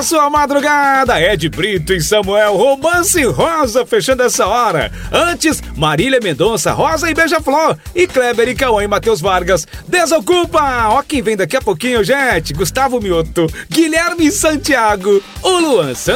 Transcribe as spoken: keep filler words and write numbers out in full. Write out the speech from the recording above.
a sua madrugada. Ed Brito e Samuel, Romance Rosa, fechando essa hora. Antes, Marília Mendonça, Rosa e Beija-Flor. E Kleber e Cauã e Matheus Vargas, Desocupa. Ó quem vem daqui a pouquinho, gente. Gustavo Mioto, Guilherme Santiago, o Luan Santos.